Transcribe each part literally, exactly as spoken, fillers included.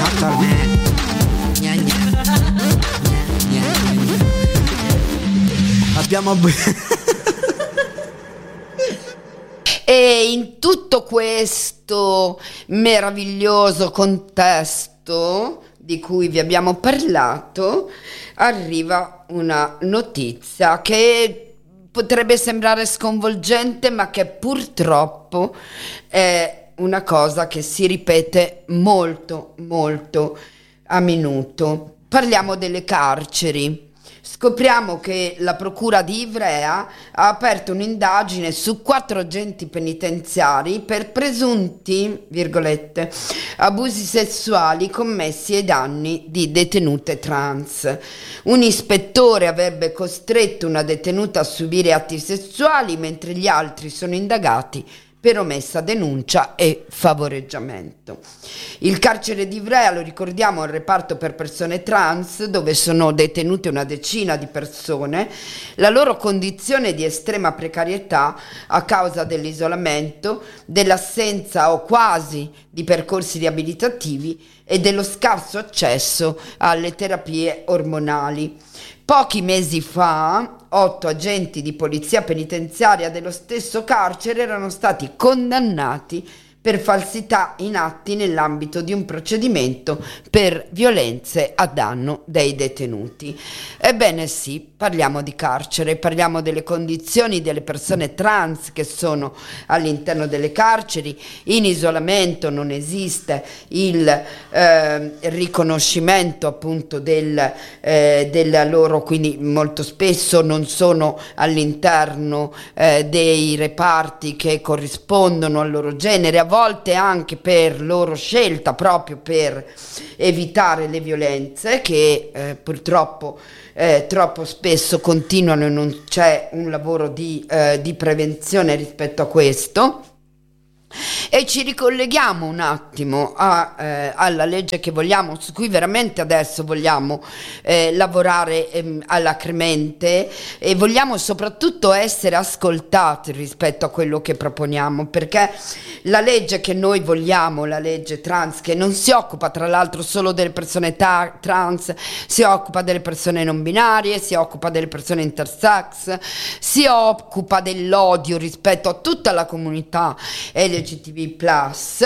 not per me. Gna, gna. Gna, gna, gna. Abbiamo e in tutto questo meraviglioso contesto di cui vi abbiamo parlato arriva una notizia che potrebbe sembrare sconvolgente, ma che purtroppo è una cosa che si ripete molto molto a minuto. Parliamo delle carceri. Scopriamo che la procura di Ivrea ha aperto un'indagine su quattro agenti penitenziari per presunti, virgolette, abusi sessuali commessi ai danni di detenute trans. Un ispettore avrebbe costretto una detenuta a subire atti sessuali, mentre gli altri sono indagati per omessa denuncia e favoreggiamento. Il carcere di Ivrea, lo ricordiamo, è un reparto per persone trans dove sono detenute una decina di persone. La loro condizione di estrema precarietà a causa dell'isolamento, dell'assenza o quasi di percorsi riabilitativi e dello scarso accesso alle terapie ormonali. Pochi mesi fa, otto agenti di polizia penitenziaria dello stesso carcere erano stati condannati per falsità in atti nell'ambito di un procedimento per violenze a danno dei detenuti. Ebbene sì, parliamo di carcere, parliamo delle condizioni delle persone trans che sono all'interno delle carceri. In isolamento non esiste il eh, riconoscimento appunto del, eh, della loro, quindi molto spesso non sono all'interno eh, dei reparti che corrispondono al loro genere, a volte anche per loro scelta, proprio per evitare le violenze che eh, purtroppo eh, troppo spesso continuano e non c'è un lavoro di, eh, di prevenzione rispetto a questo. E ci ricolleghiamo un attimo a, eh, alla legge che vogliamo, su cui veramente adesso vogliamo eh, lavorare ehm, alacremente, e vogliamo soprattutto essere ascoltati rispetto a quello che proponiamo, perché la legge che noi vogliamo, la legge trans, che non si occupa tra l'altro solo delle persone ta- trans, si occupa delle persone non binarie, si occupa delle persone intersex, si occupa dell'odio rispetto a tutta la comunità L G B T plus,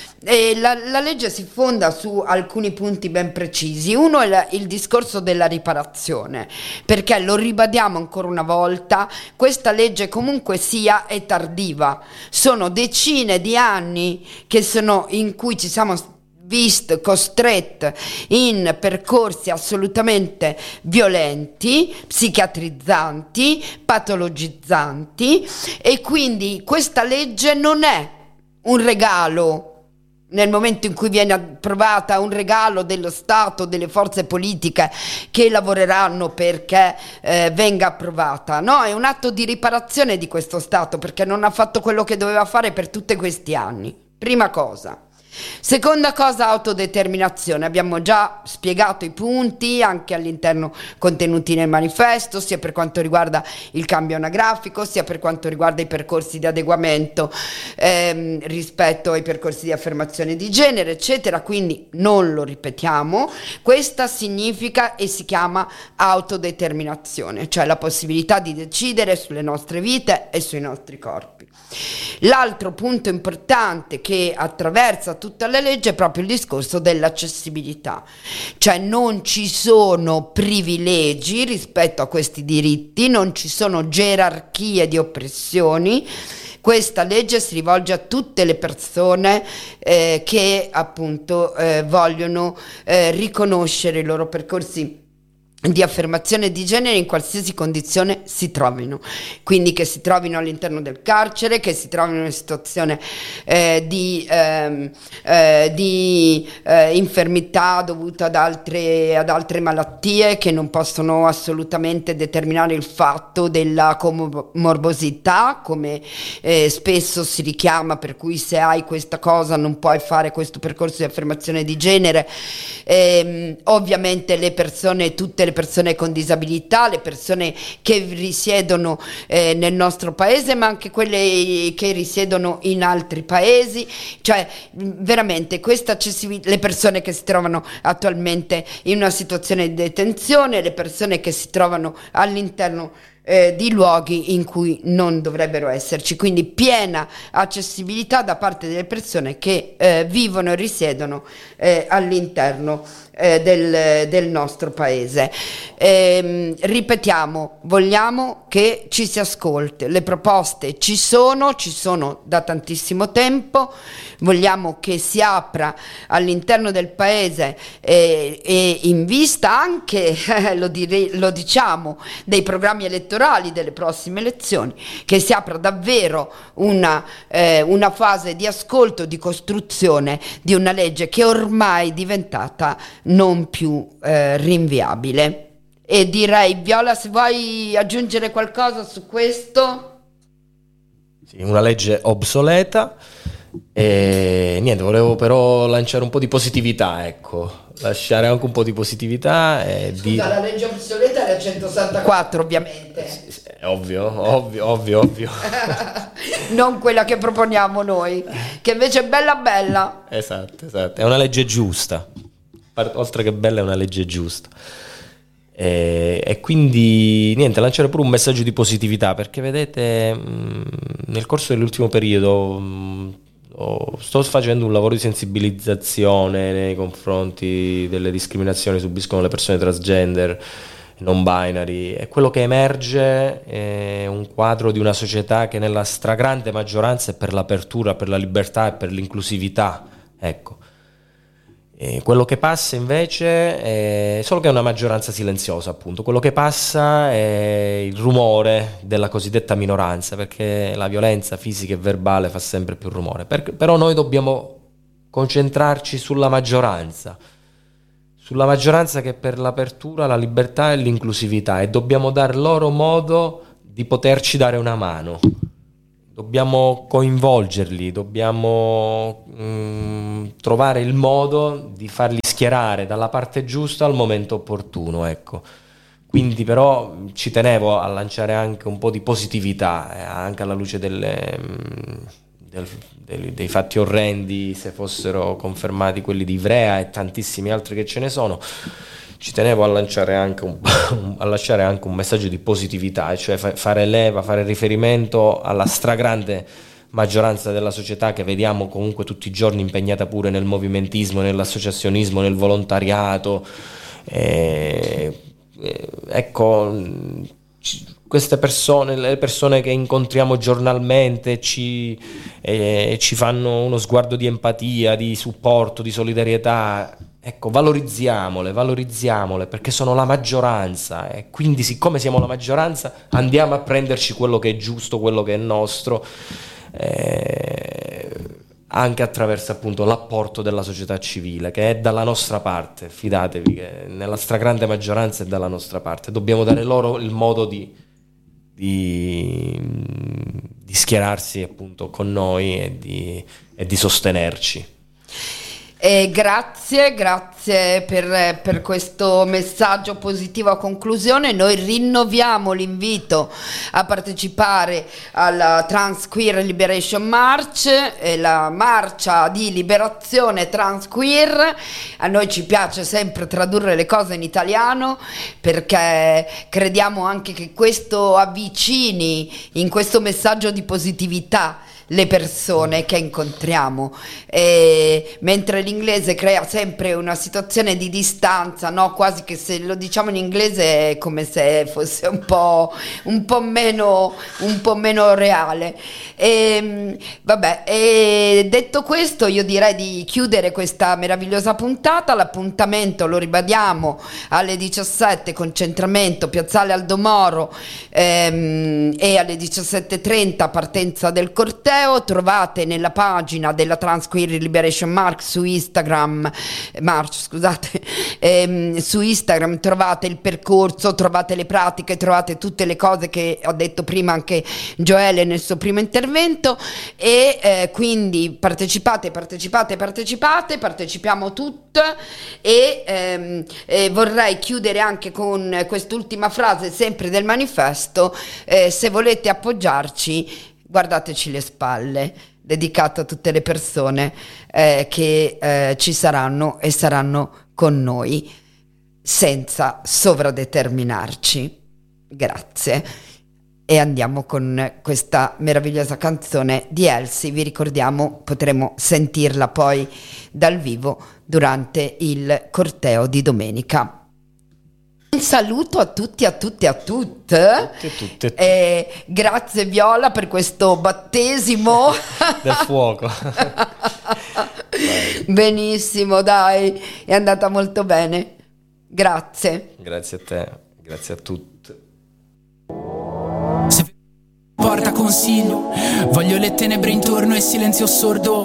e la, la legge si fonda su alcuni punti ben precisi. Uno è la, il discorso della riparazione, perché lo ribadiamo ancora una volta, questa legge comunque sia è tardiva, sono decine di anni che sono in cui ci siamo vist costretti in percorsi assolutamente violenti, psichiatrizzanti, patologizzanti, e quindi questa legge non è un regalo nel momento in cui viene approvata, un regalo dello Stato, delle forze politiche che lavoreranno perché eh, venga approvata. No, è un atto di riparazione di questo Stato, perché non ha fatto quello che doveva fare per tutti questi anni. Prima cosa. Seconda cosa, autodeterminazione. Abbiamo già spiegato i punti anche all'interno contenuti nel manifesto, sia per quanto riguarda il cambio anagrafico, sia per quanto riguarda i percorsi di adeguamento ehm, rispetto ai percorsi di affermazione di genere, eccetera. Quindi non lo ripetiamo. Questa significa e si chiama autodeterminazione, cioè la possibilità di decidere sulle nostre vite e sui nostri corpi. L'altro punto importante che attraversa tutta la legge è proprio il discorso dell'accessibilità, cioè non ci sono privilegi rispetto a questi diritti, non ci sono gerarchie di oppressioni. Questa legge si rivolge a tutte le persone eh, che appunto eh, vogliono eh, riconoscere i loro percorsi di affermazione di genere in qualsiasi condizione si trovino, quindi che si trovino all'interno del carcere, che si trovino in una situazione eh, di, ehm, eh, di eh, infermità dovuta ad altre, ad altre malattie che non possono assolutamente determinare il fatto della comorbosità, come eh, spesso si richiama, per cui se hai questa cosa non puoi fare questo percorso di affermazione di genere. Ehm, ovviamente le persone, tutte le le persone con disabilità, le persone che risiedono eh, nel nostro paese, ma anche quelle che risiedono in altri paesi, cioè veramente questa accessibilità, le persone che si trovano attualmente in una situazione di detenzione, le persone che si trovano all'interno Eh, di luoghi in cui non dovrebbero esserci, quindi piena accessibilità da parte delle persone che eh, vivono e risiedono eh, all'interno eh, del, del nostro paese. Eh, ripetiamo, vogliamo che ci si ascolti, le proposte ci sono, ci sono da tantissimo tempo, vogliamo che si apra all'interno del paese eh, e in vista anche, eh, lo, dire, lo diciamo, dei programmi elettorali delle prossime elezioni, che si apra davvero una, eh, una fase di ascolto, di costruzione di una legge che ormai è diventata non più eh, rinviabile. E direi, Viola, se vuoi aggiungere qualcosa su questo. Sì, una legge obsoleta. E niente, volevo però lanciare un po' di positività, ecco, lasciare anche un po' di positività e Scusa, di... la legge obsoleta è la centosessantaquattro, ovviamente. È ovvio, ovvio, ovvio, ovvio. Non quella che proponiamo noi, che invece è bella bella. Esatto, esatto, è una legge giusta, oltre che bella è una legge giusta. E, e quindi niente, lanciare pure un messaggio di positività, perché vedete, mh, nel corso dell'ultimo periodo mh, ho, sto facendo un lavoro di sensibilizzazione nei confronti delle discriminazioni che subiscono le persone transgender, non binary, e quello che emerge è un quadro di una società che nella stragrande maggioranza è per l'apertura, per la libertà e per l'inclusività, ecco. E quello che passa invece è solo che è una maggioranza silenziosa, appunto. Quello che passa è il rumore della cosiddetta minoranza, perché la violenza fisica e verbale fa sempre più rumore. Per, però noi dobbiamo concentrarci sulla maggioranza, sulla maggioranza che è per l'apertura, la libertà e l'inclusività, e dobbiamo dar loro modo di poterci dare una mano. Dobbiamo coinvolgerli, dobbiamo mh, trovare il modo di farli schierare dalla parte giusta al momento opportuno, ecco. Quindi però ci tenevo a lanciare anche un po' di positività, eh, anche alla luce delle, mh, del, dei, dei fatti orrendi, se fossero confermati quelli di Ivrea e tantissimi altri che ce ne sono. Ci tenevo a lanciare anche un, a lasciare anche un messaggio di positività, cioè fa, fare leva, fare riferimento alla stragrande maggioranza della società che vediamo comunque tutti i giorni impegnata pure nel movimentismo, nell'associazionismo, nel volontariato. E, e, ecco, ci, queste persone, le persone che incontriamo giornalmente ci, eh, ci fanno uno sguardo di empatia, di supporto, di solidarietà. Ecco, valorizziamole, valorizziamole, perché sono la maggioranza, e quindi siccome siamo la maggioranza andiamo a prenderci quello che è giusto, quello che è nostro, eh, anche attraverso appunto l'apporto della società civile, che è dalla nostra parte. Fidatevi che nella stragrande maggioranza è dalla nostra parte, dobbiamo dare loro il modo di, di, di schierarsi appunto con noi e di, e di sostenerci. Eh, grazie, grazie per, per questo messaggio positivo a conclusione. Noi rinnoviamo l'invito a partecipare alla Trans Queer Liberation March, eh, la marcia di liberazione trans queer. A noi ci piace sempre tradurre le cose in italiano, perché crediamo anche che questo avvicini in questo messaggio di positività le persone che incontriamo, e mentre l'inglese crea sempre una situazione di distanza, no? Quasi che se lo diciamo in inglese è come se fosse un po', un po' meno un po' meno reale. E, vabbè, e detto questo, io direi di chiudere questa meravigliosa puntata. L'appuntamento, lo ribadiamo, alle diciassette, concentramento Piazzale Aldo Moro, ehm, e alle diciassette e trenta partenza del corteo. Trovate nella pagina della Trans Queer Liberation March su Instagram, March, scusate, ehm, su Instagram trovate il percorso, trovate le pratiche, trovate tutte le cose che ho detto prima anche Gioele nel suo primo intervento, e eh, quindi partecipate, partecipate, partecipate, partecipiamo tutte, e, ehm, e vorrei chiudere anche con quest'ultima frase sempre del manifesto: eh, se volete appoggiarci, guardateci le spalle, dedicato a tutte le persone eh, che eh, ci saranno e saranno con noi senza sovradeterminarci. Grazie. E andiamo con questa meravigliosa canzone di Elsie. Vi ricordiamo, potremo sentirla poi dal vivo durante il corteo di domenica. Un saluto a tutti, a tutte, a tutte. Tutte, tutte, E grazie Viola per questo battesimo del fuoco. Benissimo, dai, è andata molto bene. Grazie. Grazie a te, grazie a tutti. Se porta consiglio, voglio le tenebre intorno e silenzio sordo.